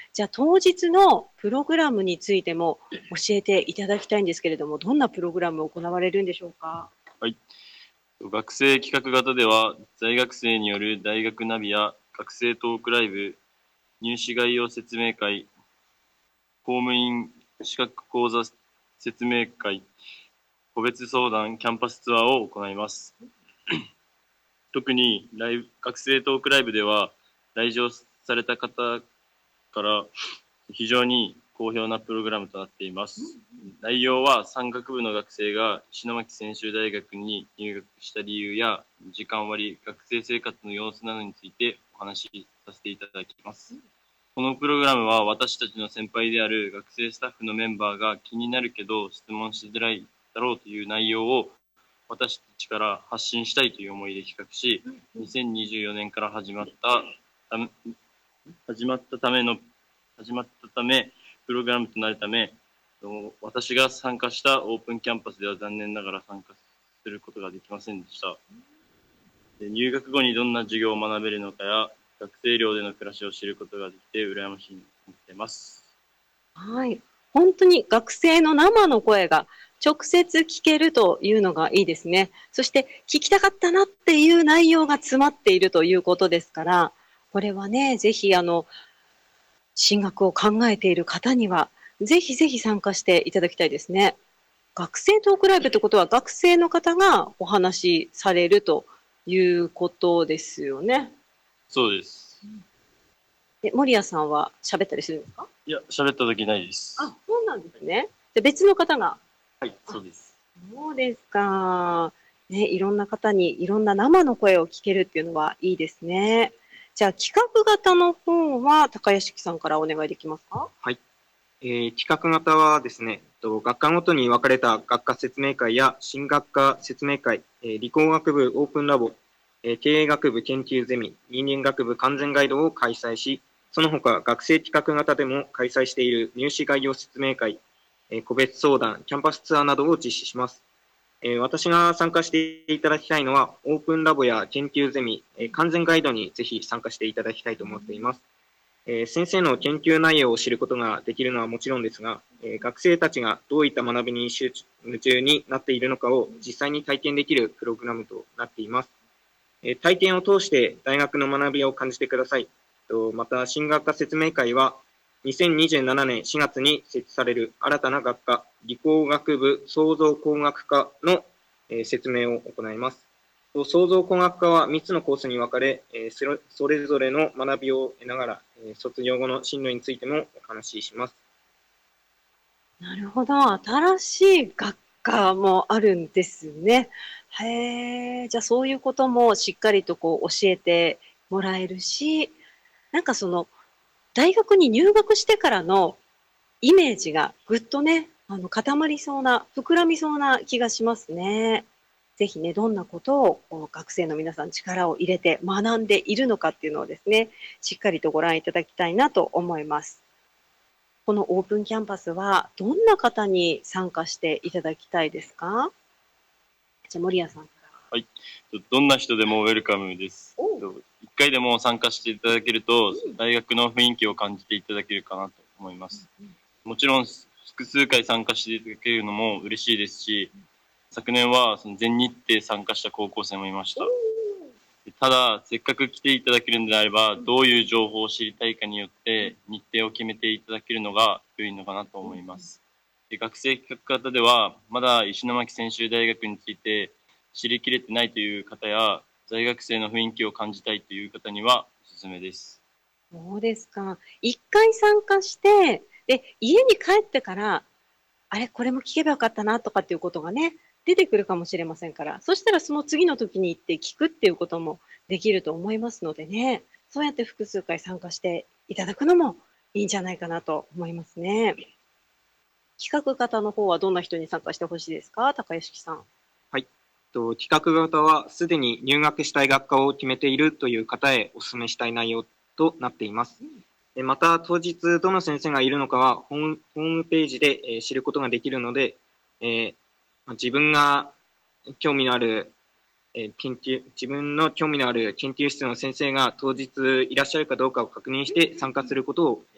じゃあ当日のプログラムについても教えていただきたいんですけれども、どんなプログラムを行われるんでしょうか？ はい。学生企画型では、在学生による大学ナビや学生トークライブ、入試概要説明会、公務員資格講座説明会、個別相談、キャンパスツアーを行います。特に学生トークライブでは、来場された方から非常に好評なプログラムとなっています。内容は山岳部の学生が石巻専修大学に入学した理由や時間割、学生生活の様子などについてお話しさせていただきます。このプログラムは私たちの先輩である学生スタッフのメンバーが気になるけど質問しづらいだろうという内容を私たちから発信したいという思いで企画し、2024年から始まったため、プログラムとなるため、私が参加したオープンキャンパスでは残念ながら参加することができませんでした。入学後にどんな授業を学べるのかや、学生寮での暮らしを知ることができて羨ましいと思っています。 はい。本当に学生の生の声が直接聞けるというのがいいですね。そして聞きたかったなっていう内容が詰まっているということですから、これはね、ぜひ進学を考えている方には、ぜひぜひ参加していただきたいですね。学生トークライブってことは、学生の方がお話しされるということですよね。 そうです。 で、守屋さんは喋ったりするんですか？ いや、喋った時ないです。 あ、そうなんですね。で、別の方が。 はい、そうです。 そうですか。ね、いろんな方にいろんな生の声を聞けるっていうのはいいですね。じゃあ企画型の方は高屋敷さんからお願いできますか？ はい。企画型はですね、学科ごとに分かれた学科説明会や新学科説明会、理工学部オープンラボ、経営学部研究ゼミ、人間学部完全ガイドを開催し、その他学生企画型でも開催している入試概要説明会、個別相談、キャンパスツアーなどを実施します。私が参加していただきたいのは、オープンラボや研究ゼミ、完全ガイドにぜひ参加していただきたいと思っています。先生の研究内容を知ることができるのはもちろんですが、学生たちがどういった学びに夢中になっているのかを実際に体験できるプログラムとなっています。体験を通して大学の学びを感じてください。また、新学科説明会は、2027年4月に設置される新たな学科、理工学部創造工学科の説明を行います。創造工学科は3つのコースに分かれ、それぞれの学びを得ながら、卒業後の進路についてもお話しします。 なるほど。新しい学科もあるんですね。へえ。じゃあそういうこともしっかりとこう教えてもらえるし、なんかその大学に入学してからのイメージがぐっとね、固まりそうな、膨らみそうな気がしますね。ぜひね、どんなことをこの学生の皆さん力を入れて学んでいるのかっていうのをですね、しっかりとご覧いただきたいなと思います。このオープンキャンパスはどんな方に参加していただきたいですか？じゃあ、守屋さんから。 はい。どんな人でもウェルカムです。一回でも参加していただけると、大学の雰囲気を感じていただけるかなと思います。もちろん、複数回参加していただけるのも嬉しいですし、昨年はその全日程参加した高校生もいました。ただ、せっかく来ていただけるのであれば、どういう情報を知りたいかによって日程を決めていただけるのが良いのかなと思います。学生企画型では、まだ石巻専修大学について知りきれてないという方や、在学生の雰囲気を感じたいという方にはおすすめです。 そうですか。一回参加して、で、家に帰ってから、あれ、これも聞けばよかったなとかっていうことがね、出てくるかもしれませんから、そしたらその次の時に行って聞くっていうこともできると思いますのでね、そうやって複数回参加していただくのもいいんじゃないかなと思いますね。企画型の方はどんな人に参加してほしいですか？高石さん。 はい。企画型はすでに入学したい学科を決めているという方へお勧めしたい内容となっています。また、当日どの先生がいるのかはホームページで知ることができるので、自分が興味のある自分の興味のある研究室の先生が当日いらっしゃるかどうかを確認して参加することを